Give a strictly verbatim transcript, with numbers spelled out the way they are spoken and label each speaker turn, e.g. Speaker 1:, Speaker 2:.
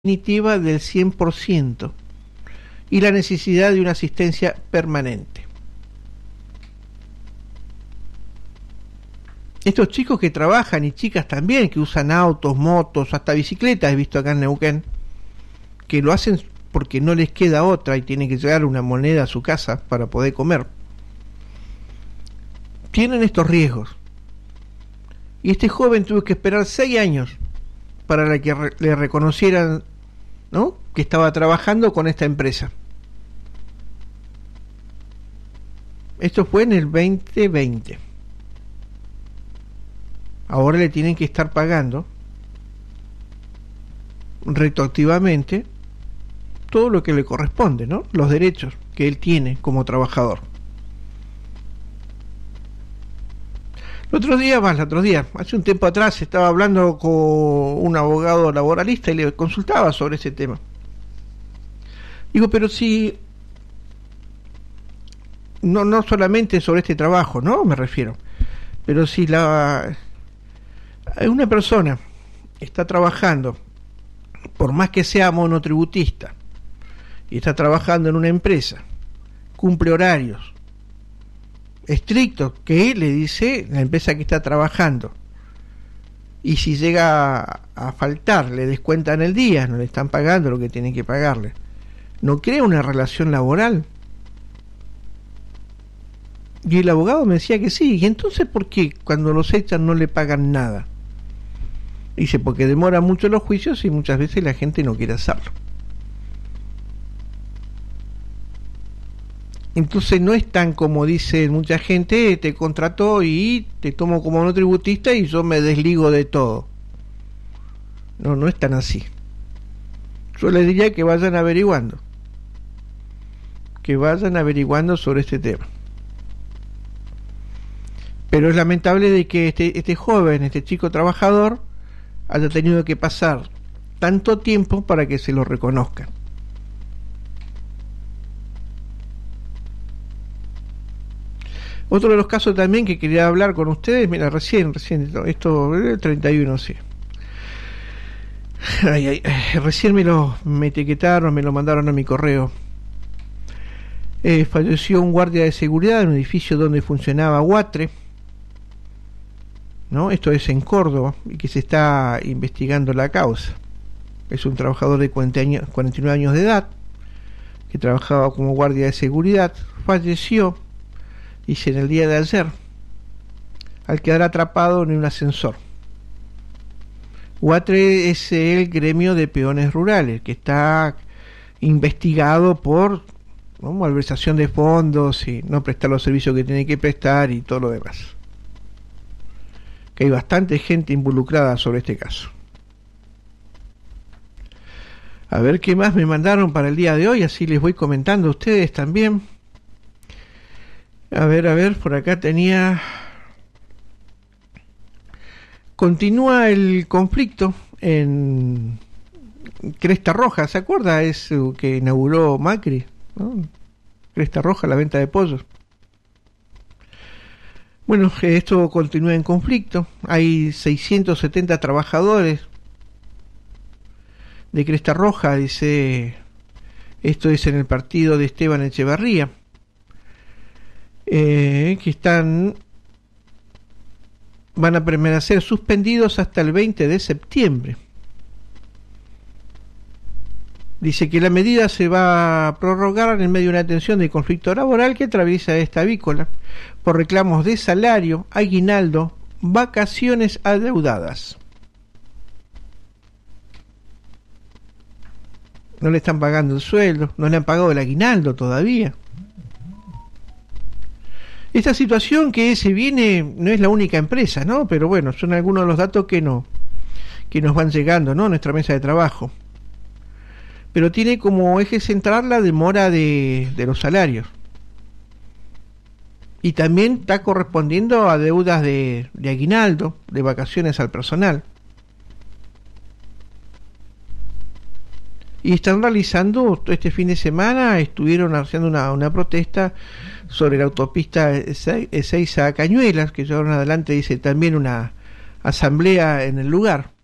Speaker 1: definitiva del cien por ciento y la necesidad de una asistencia permanente. Estos chicos que trabajan y chicas también, que usan autos, motos, hasta bicicletas, he visto acá en Neuquén, que lo hacen porque no les queda otra y tienen que llevar una moneda a su casa para poder comer, tienen estos riesgos. Y este joven tuvo que esperar seis años para que re- le reconocieran, ¿no?, que estaba trabajando con esta empresa. Esto fue en el veinte veinte. Ahora le tienen que estar pagando retroactivamente todo lo que le corresponde, ¿no?, los derechos que él tiene como trabajador. El otro día, más el otro día, hace un tiempo atrás, estaba hablando con un abogado laboralista y le consultaba sobre ese tema. Digo, pero si no no solamente sobre este trabajo, ¿no?, me refiero, pero si la una persona está trabajando, por más que sea monotributista, y está trabajando en una empresa, cumple horarios estrictos que le dice la empresa que está trabajando, y si llega a, a faltar, le descuentan el día, no le están pagando lo que tienen que pagarle, ¿no crea una relación laboral? Y el abogado me decía que sí. Y entonces, ¿por qué cuando los echan no le pagan nada? Dice, porque demora mucho los juicios y muchas veces la gente no quiere hacerlo. Entonces no es tan como dice mucha gente, te contrató y te tomo como no tributista y yo me desligo de todo. No, no es tan así. Yo les diría que vayan averiguando. Que vayan averiguando sobre este tema. Pero es lamentable de que este, este joven, este chico trabajador, haya tenido que pasar tanto tiempo para que se lo reconozcan. Otro de los casos también que quería hablar con ustedes, mira, recién, recién, esto, el treinta y uno, sí. Ay, ay, ay, recién me lo me etiquetaron, me lo mandaron a mi correo. Eh, falleció un guardia de seguridad en un edificio donde funcionaba Huatre, ¿no? Esto es en Córdoba, y que se está investigando la causa. Es un trabajador de cuarenta años, cuarenta y nueve años de edad, que trabajaba como guardia de seguridad, falleció, dice, en el día de ayer, al quedar atrapado en un ascensor. Huatre es el gremio de peones rurales, que está investigado por, ¿no?, malversación de fondos y no prestar los servicios que tiene que prestar y todo lo demás. Que hay bastante gente involucrada sobre este caso. A ver qué más me mandaron para el día de hoy, así les voy comentando a ustedes también. A ver, a ver, por acá tenía... Continúa el conflicto en Cresta Roja, ¿se acuerda? Es que inauguró Macri, ¿no? Cresta Roja, la venta de pollos. Bueno, esto continúa en conflicto. Hay seiscientos setenta trabajadores de Cresta Roja, dice, esto es en el partido de Esteban Echevarría, eh, que están, van a permanecer suspendidos hasta el veinte de septiembre. Dice que la medida se va a prorrogar en medio de una tensión de conflicto laboral que atraviesa esta avícola por reclamos de salario, aguinaldo, vacaciones adeudadas. No le están pagando el sueldo, no le han pagado el aguinaldo todavía. Esta situación que se viene no es la única empresa, ¿no? Pero bueno, son algunos de los datos que no que nos van llegando, ¿no?, a nuestra mesa de trabajo. Pero tiene como eje central la demora de, de los salarios. Y también está correspondiendo a deudas de, de aguinaldo, de vacaciones al personal. Y están realizando, este fin de semana, estuvieron haciendo una, una protesta sobre la autopista Ezeiza a Cañuelas, que llevaron adelante, dice, también una asamblea en el lugar.